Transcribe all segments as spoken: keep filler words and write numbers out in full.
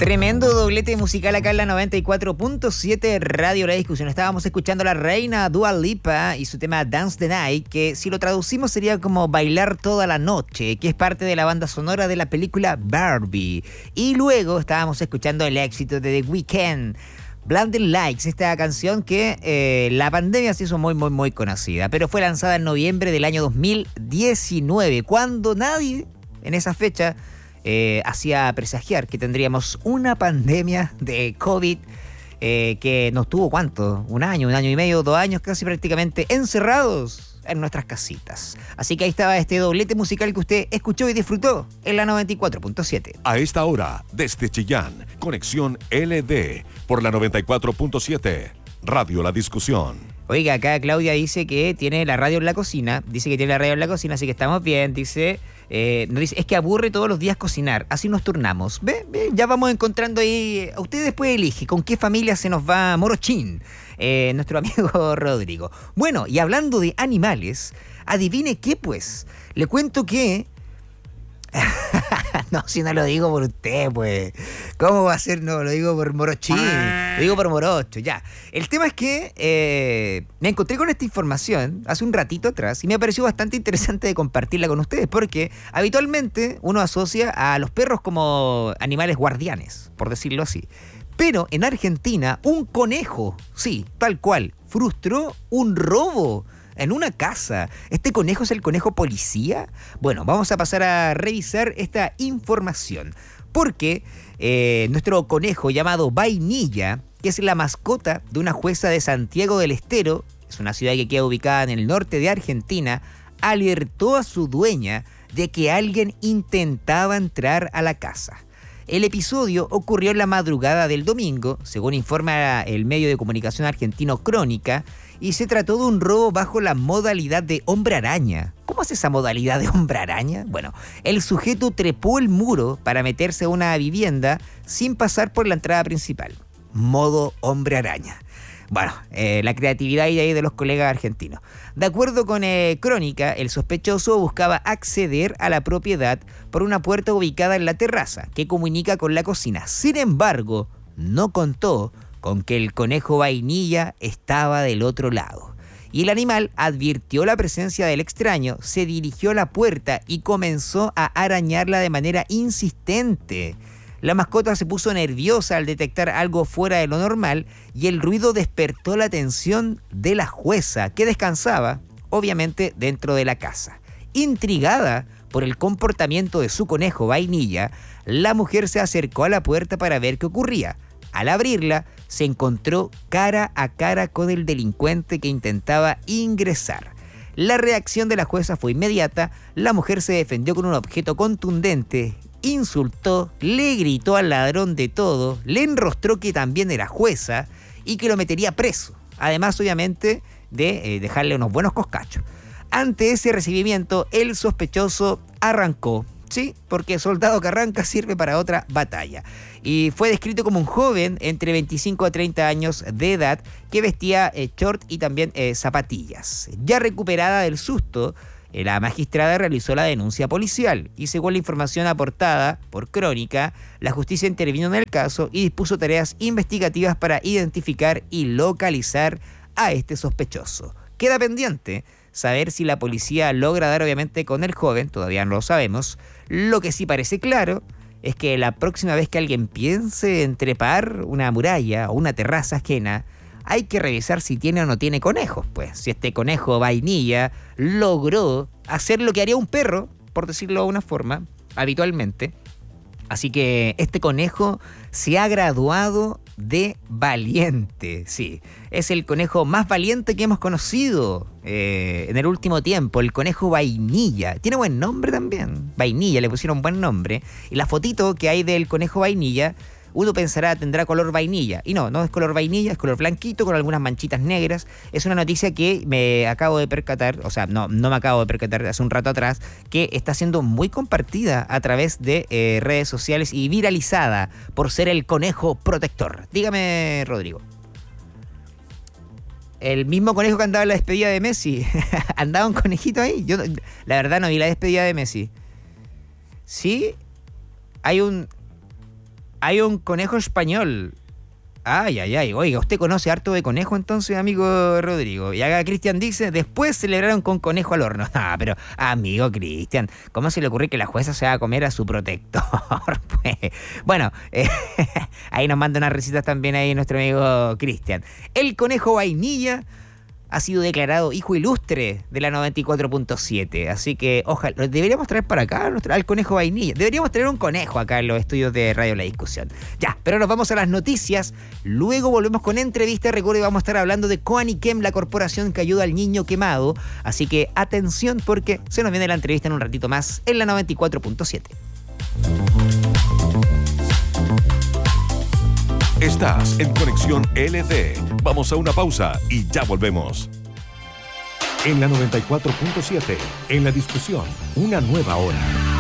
Tremendo doblete musical acá en la noventa y cuatro punto siete Radio La Discusión. Estábamos escuchando a la reina Dua Lipa y su tema Dance the Night, que si lo traducimos sería como bailar toda la noche, que es parte de la banda sonora de la película Barbie. Y luego estábamos escuchando el éxito de The Weeknd, Blinding Lights, esta canción que eh, la pandemia se hizo muy, muy, muy conocida, pero fue lanzada en noviembre del año dos mil diecinueve, cuando nadie en esa fecha Eh, hacía presagiar que tendríamos una pandemia de COVID eh, que nos tuvo, ¿cuánto? Un año, un año y medio, dos años casi prácticamente encerrados en nuestras casitas. Así que ahí estaba este doblete musical que usted escuchó y disfrutó en la noventa y cuatro punto siete. A esta hora, desde Chillán, conexión L D por la noventa y cuatro punto siete, Radio La Discusión. Oiga, acá Claudia dice que tiene la radio en la cocina, dice que tiene la radio en la cocina, así que estamos bien, dice... Eh, nos dice, es que aburre todos los días cocinar, así nos turnamos. Ve, ve, ya vamos encontrando ahí. Usted después elige con qué familia se nos va Morochín, eh, nuestro amigo Rodrigo. Bueno, y hablando de animales, adivine qué pues. Le cuento que... No, si no lo digo por usted, pues. ¿Cómo va a ser? No, lo digo por Morochín. Lo digo por Morocho, ya. El tema es que eh, me encontré con esta información hace un ratito atrás y me pareció bastante interesante de compartirla con ustedes, porque habitualmente uno asocia a los perros como animales guardianes, por decirlo así. Pero en Argentina, un conejo, sí, tal cual, frustró un robo en una casa. ¿Este conejo es el conejo policía? Bueno, vamos a pasar a revisar esta información. Porque eh, nuestro conejo llamado Vainilla, que es la mascota de una jueza de Santiago del Estero, es una ciudad que queda ubicada en el norte de Argentina, alertó a su dueña de que alguien intentaba entrar a la casa. El episodio ocurrió en la madrugada del domingo, según informa el medio de comunicación argentino Crónica, y se trató de un robo bajo la modalidad de hombre araña. ¿Cómo es esa modalidad de hombre araña? Bueno, el sujeto trepó el muro para meterse a una vivienda sin pasar por la entrada principal. Modo hombre araña. Bueno, eh, la creatividad ahí de los colegas argentinos. De acuerdo con eh, Crónica, el sospechoso buscaba acceder a la propiedad por una puerta ubicada en la terraza que comunica con la cocina. Sin embargo, no contó con que el conejo Vainilla estaba del otro lado. Y el animal advirtió la presencia del extraño, se dirigió a la puerta y comenzó a arañarla de manera insistente. La mascota se puso nerviosa al detectar algo fuera de lo normal y el ruido despertó la atención de la jueza, que descansaba, obviamente, dentro de la casa. Intrigada por el comportamiento de su conejo Vainilla, la mujer se acercó a la puerta para ver qué ocurría. Al abrirla, se encontró cara a cara con el delincuente que intentaba ingresar. La reacción de la jueza fue inmediata. La mujer se defendió con un objeto contundente, insultó, le gritó al ladrón de todo, le enrostró que también era jueza y que lo metería preso. Además, obviamente, de eh, dejarle unos buenos coscachos. Ante ese recibimiento, el sospechoso arrancó. Sí, porque soldado que arranca sirve para otra batalla. Y fue descrito como un joven entre veinticinco a treinta años de edad que vestía eh, short y también eh, zapatillas. Ya recuperada del susto, eh, la magistrada realizó la denuncia policial y según la información aportada por Crónica, la justicia intervino en el caso y dispuso tareas investigativas para identificar y localizar a este sospechoso. Queda pendiente saber si la policía logra dar obviamente con el joven, todavía no lo sabemos. Lo que sí parece claro es que la próxima vez que alguien piense en trepar una muralla o una terraza ajena, hay que revisar si tiene o no tiene conejos. Pues si este conejo Vainilla logró hacer lo que haría un perro, por decirlo de una forma, habitualmente. Así que este conejo se ha graduado de valiente, sí. Es el conejo más valiente que hemos conocido eh, en el último tiempo, el conejo Vainilla. Tiene buen nombre también, Vainilla, le pusieron buen nombre. Y la fotito que hay del conejo Vainilla, uno pensará tendrá color vainilla. Y no, no es color vainilla, es color blanquito con algunas manchitas negras. Es una noticia que me acabo de percatar, o sea, no, no me acabo de percatar hace un rato atrás, que está siendo muy compartida a través de eh, redes sociales y viralizada por ser el conejo protector. Dígame, Rodrigo. El mismo conejo que andaba en la despedida de Messi. ¿Andaba un conejito ahí? Yo, la verdad, no vi la despedida de Messi. Sí, hay un... hay un conejo español. Ay, ay, ay. Oiga, ¿usted conoce harto de conejo entonces, amigo Rodrigo? Y acá Cristian dice, después celebraron con conejo al horno. Ah, pero, amigo Cristian, ¿cómo se le ocurre que la jueza se va a comer a su protector? Pues, bueno, eh, ahí nos manda unas recetas también ahí nuestro amigo Cristian. El conejo vainilla ha sido declarado hijo ilustre de la noventa y cuatro punto siete. Así que, ojalá, lo deberíamos traer para acá al conejo vainilla. Deberíamos tener un conejo acá en los estudios de Radio La Discusión. Ya, pero nos vamos a las noticias. Luego volvemos con entrevista. Recuerde, vamos a estar hablando de Coaniquem, la corporación que ayuda al niño quemado. Así que atención, porque se nos viene la entrevista en un ratito más en la noventa y cuatro punto siete. Estás en Conexión L D. Vamos a una pausa y ya volvemos. En la noventa y cuatro punto siete, en La Discusión, una nueva hora.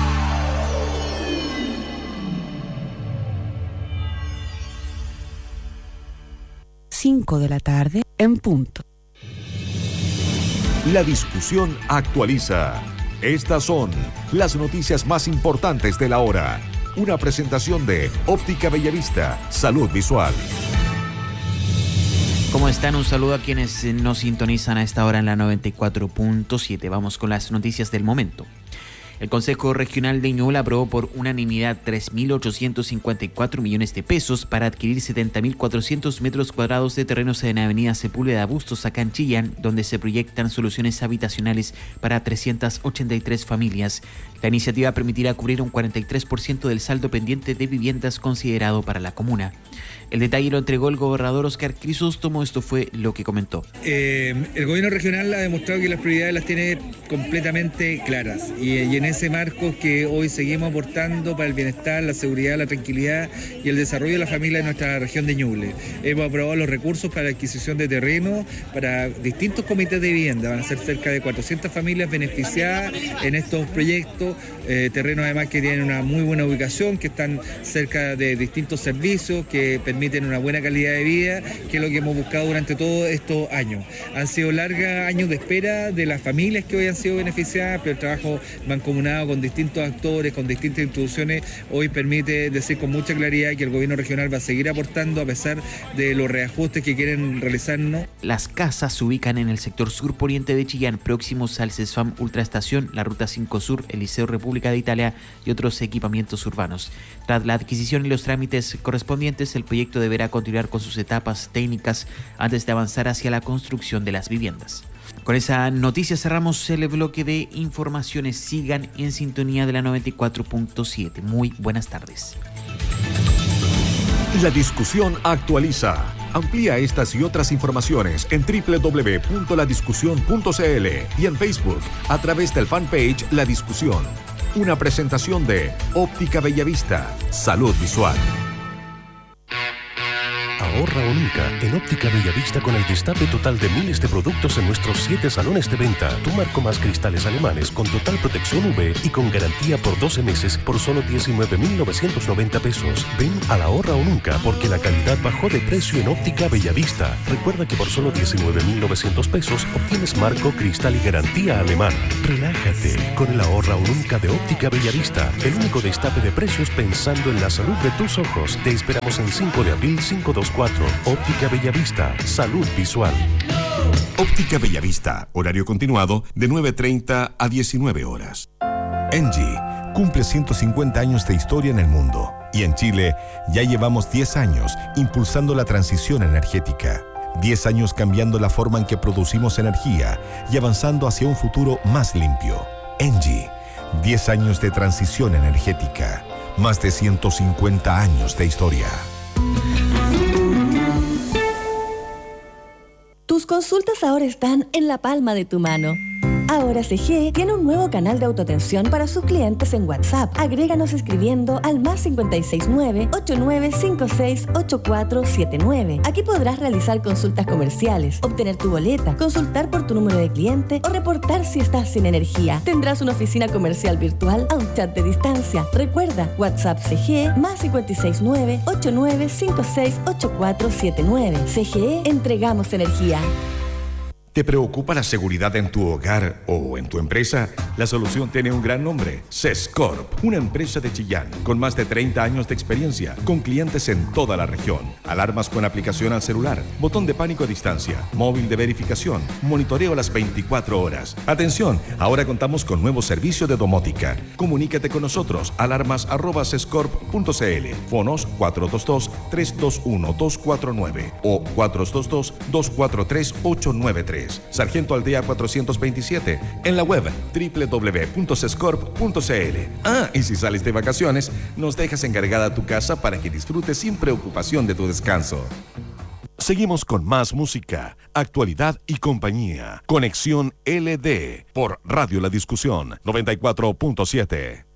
cinco de la tarde en punto. La Discusión actualiza. Estas son las noticias más importantes de la hora. Una presentación de Óptica Bellavista, Salud Visual. ¿Cómo están? Un saludo a quienes nos sintonizan a esta hora en la noventa y cuatro punto siete. Vamos con las noticias del momento. El Consejo Regional de Ñuble aprobó por unanimidad tres mil ochocientos cincuenta y cuatro millones de pesos para adquirir setenta mil cuatrocientos metros cuadrados de terrenos en Avenida Sepúlveda Bustos, acá en Chillán, donde se proyectan soluciones habitacionales para trescientas ochenta y tres familias. La iniciativa permitirá cubrir un cuarenta y tres por ciento del saldo pendiente de viviendas considerado para la comuna. El detalle lo entregó el gobernador Oscar Crisóstomo. Esto fue lo que comentó. Eh, el gobierno regional ha demostrado que las prioridades las tiene completamente claras y, y en ese marco que hoy seguimos aportando para el bienestar, la seguridad, la tranquilidad y el desarrollo de la familia de nuestra región de Ñuble. Hemos aprobado los recursos para la adquisición de terreno para distintos comités de vivienda. Van a ser cerca de cuatrocientas familias beneficiadas en estos proyectos. Eh, terrenos además que tienen una muy buena ubicación, que están cerca de distintos servicios, que permiten una buena calidad de vida, que es lo que hemos buscado durante todos estos años. Han sido largos años de espera de las familias que hoy han sido beneficiadas, pero el trabajo mancomunado con distintos actores, con distintas instituciones, hoy permite decir con mucha claridad que el gobierno regional va a seguir aportando a pesar de los reajustes que quieren realizarnos. Las casas se ubican en el sector sur poniente de Chillán, próximos al CESFAM Ultraestación, la Ruta cinco Sur, el Liceo República de Italia y otros equipamientos urbanos. Tras la adquisición y los trámites correspondientes, el proyecto deberá continuar con sus etapas técnicas antes de avanzar hacia la construcción de las viviendas. Con esa noticia cerramos el bloque de informaciones. Sigan en sintonía de la noventa y cuatro punto siete. Muy buenas tardes. La Discusión actualiza. Amplía estas y otras informaciones en doble u doble u doble u punto la discusión punto c l y en Facebook a través del fanpage La Discusión. Una presentación de Óptica Bellavista, Salud Visual. Ahorra o nunca en Óptica Bellavista con el destape total de miles de productos en nuestros siete salones de venta. Tu marco más cristales alemanes con total protección U V y con garantía por doce meses por solo diecinueve mil novecientos noventa pesos. Ven a la Ahorra o nunca porque la calidad bajó de precio en Óptica Bellavista. Recuerda que por solo diecinueve mil novecientos pesos obtienes marco, cristal y garantía alemana. Relájate con el Ahorra o nunca de Óptica Bellavista. El único destape de precios pensando en la salud de tus ojos. Te esperamos en cinco de abril cinco dos cuatro. Óptica Bellavista, Salud Visual. Óptica Bellavista, horario continuado de nueve treinta a diecinueve horas. Engie cumple ciento cincuenta años de historia en el mundo y en Chile ya llevamos diez años impulsando la transición energética. diez años cambiando la forma en que producimos energía y avanzando hacia un futuro más limpio. Engie, diez años de transición energética, más de ciento cincuenta años de historia. Tus consultas ahora están en la palma de tu mano. Ahora C G E tiene un nuevo canal de autoatención para sus clientes en WhatsApp. Agréganos escribiendo al más cinco seis nueve, ocho nueve cinco seis, ocho cuatro siete nueve. Aquí podrás realizar consultas comerciales, obtener tu boleta, consultar por tu número de cliente o reportar si estás sin energía. Tendrás una oficina comercial virtual a un chat de distancia. Recuerda, WhatsApp C G E más cinco seis nueve, ocho nueve cinco seis, ocho cuatro siete nueve. C G E, entregamos energía. ¿Te preocupa la seguridad en tu hogar o en tu empresa? La solución tiene un gran nombre, Sescorp, una empresa de Chillán con más de treinta años de experiencia, con clientes en toda la región. Alarmas con aplicación al celular, botón de pánico a distancia, móvil de verificación, monitoreo las veinticuatro horas. Atención, ahora contamos con nuevo servicio de domótica. Comunícate con nosotros, alarmas arroba sescorp punto cl, fonos cuatro dos dos, tres dos uno, dos cuatro nueve o cuatro dos dos, dos cuatro tres, ocho nueve tres. Sargento Aldea cuatrocientos veintisiete, en la web doble u doble u doble u punto sescorp punto cl. Ah, y si sales de vacaciones, nos dejas encargada tu casa para que disfrutes sin preocupación de tu descanso. Seguimos con más música, actualidad y compañía. Conexión L D por Radio La Discusión noventa y cuatro punto siete.